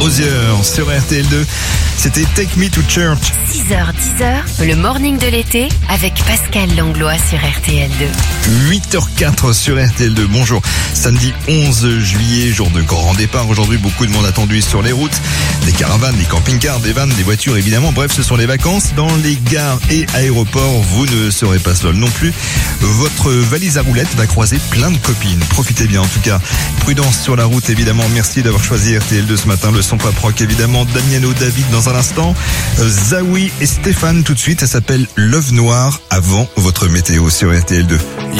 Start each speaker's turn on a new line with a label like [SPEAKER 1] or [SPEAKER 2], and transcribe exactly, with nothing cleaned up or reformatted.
[SPEAKER 1] Hozier sur R T L deux. C'était Take Me to Church.
[SPEAKER 2] six heures dix heures, le morning de l'été avec Pascal Langlois sur R T L deux.
[SPEAKER 1] huit heures quatre sur R T L deux. Bonjour. Samedi onze juillet, jour de grand départ. Aujourd'hui, beaucoup de monde attendu sur les routes. Des caravanes, des camping-cars, des vannes, des voitures évidemment. Bref, ce sont les vacances. Dans les gares et aéroports, vous ne serez pas seul non plus. Votre valise à roulettes va croiser plein de copines. Profitez bien en tout cas. Prudence sur la route évidemment. Merci d'avoir choisi R T L deux ce matin. Le son pop rock évidemment. Damiano David dans un instant. Zawi et Stéphane tout de suite. Ça s'appelle Love Noir avant votre météo sur R T L deux.